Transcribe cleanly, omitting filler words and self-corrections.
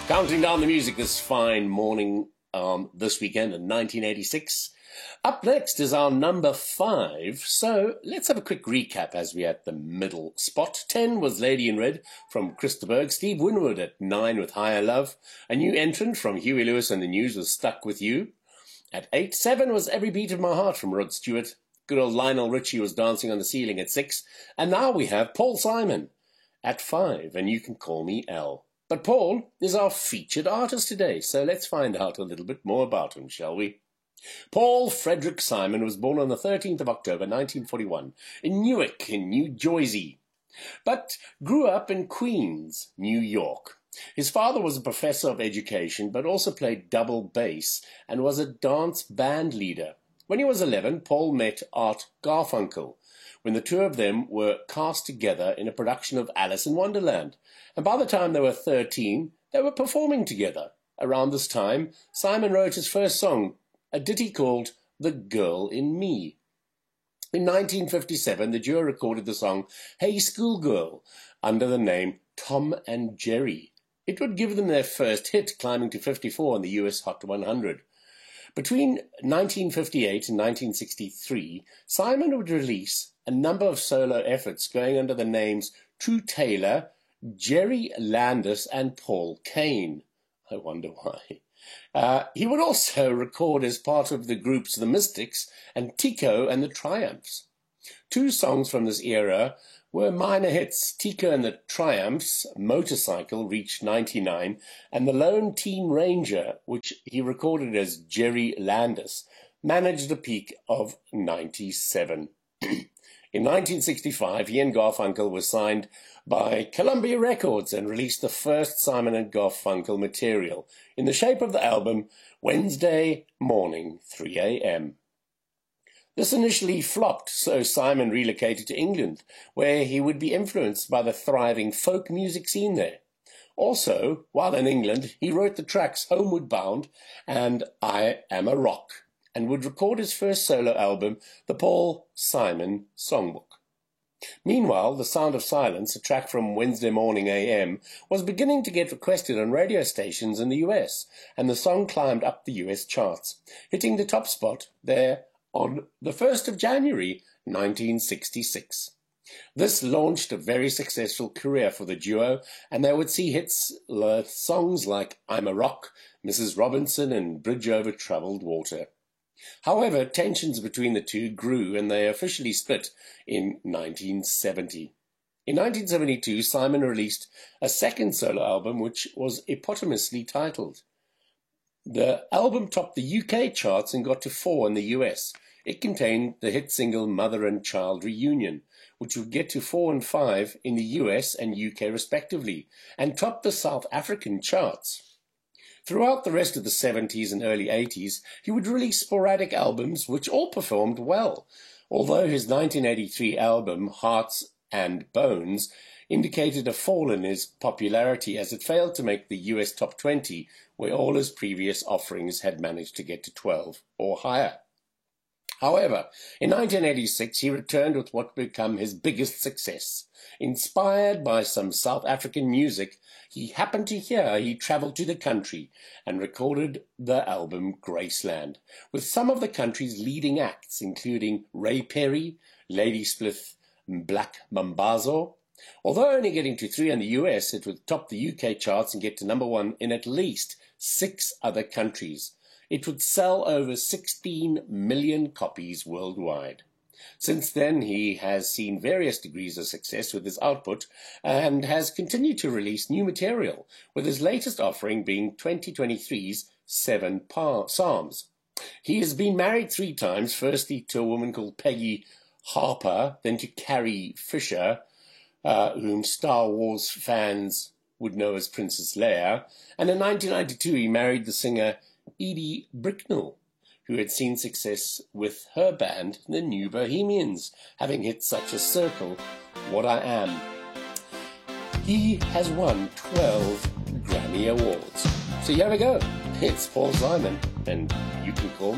Counting down the music this fine morning this weekend in 1986. Up next is our number 5, so let's have a quick recap as we're at the middle spot. 10 was Lady in Red from Chris de Burgh, Steve Winwood at 9 with Higher Love. A new entrant from Huey Lewis and the News was Stuck With You. At 8, 7 was Every Beat of My Heart from Rod Stewart. Good old Lionel Richie was Dancing on the Ceiling at 6. And now we have Paul Simon at 5, and You Can Call Me Elle. But Paul is our featured artist today, so let's find out a little bit more about him, shall we? Paul Frederick Simon was born on the 13th of October 1941 in Newark in New Jersey, but grew up in Queens, New York. His father was a professor of education, but also played double bass and was a dance band leader. When he was 11, Paul met Art Garfunkel, when the two of them were cast together in a production of Alice in Wonderland. And by the time they were 13, they were performing together. Around this time, Simon wrote his first song, a ditty called The Girl in Me. In 1957, the duo recorded the song Hey Schoolgirl under the name Tom and Jerry. It would give them their first hit, climbing to 54 on the US Hot 100. Between 1958 and 1963, Simon would release a number of solo efforts going under the names True Taylor, Jerry Landis, and Paul Kane. I wonder why. He would also record as part of the groups The Mystics and Tico and the Triumphs. Two songs from this era were minor hits. Tico and the Triumphs, Motorcycle, reached 99, and The Lone Teen Ranger, which he recorded as Jerry Landis, managed a peak of 97. In 1965, he and Garfunkel were signed by Columbia Records and released the first Simon and Garfunkel material in the shape of the album Wednesday Morning, 3 a.m. This initially flopped, so Simon relocated to England, where he would be influenced by the thriving folk music scene there. Also, while in England, he wrote the tracks Homeward Bound and I Am a Rock, and would record his first solo album, the Paul Simon Songbook. Meanwhile, The Sound of Silence, a track from Wednesday Morning AM, was beginning to get requested on radio stations in the US, and the song climbed up the US charts, hitting the top spot there on the 1st of January 1966. This launched a very successful career for the duo, and they would see hits songs like I'm a Rock, Mrs. Robinson, and Bridge Over Troubled Water. However, tensions between the two grew and they officially split in 1970. In 1972, Simon released a second solo album which was eponymously titled. The album topped the UK charts and got to 4 in the US. It contained the hit single Mother and Child Reunion, which would get to 4 and 5 in the US and UK respectively, and topped the South African charts. Throughout the rest of the 70s and early 80s, he would release sporadic albums which all performed well, although his 1983 album, Hearts and Bones, indicated a fall in his popularity as it failed to make the US Top 20, where all his previous offerings had managed to get to 12 or higher. However, in 1986, he returned with what would become his biggest success. Inspired by some South African music he happened to hear, he travelled to the country and recorded the album Graceland, with some of the country's leading acts, including Ray Perry, Lady Spliff, Black Mambazo. Although only getting to 3 in the US, it would top the UK charts and get to number 1 in at least 6 other countries. It would sell over 16 million copies worldwide. Since then, he has seen various degrees of success with his output and has continued to release new material, with his latest offering being 2023's 7 Psalms. He has been married 3 times, firstly to a woman called Peggy Harper, then to Carrie Fisher, whom Star Wars fans would know as Princess Leia, and in 1992 he married the singer Edie Bricknell, who had seen success with her band, the New Bohemians, having hits such as Circle, What I Am. He has won 12 Grammy Awards. So here we go. It's Paul Simon, and You Can Call Me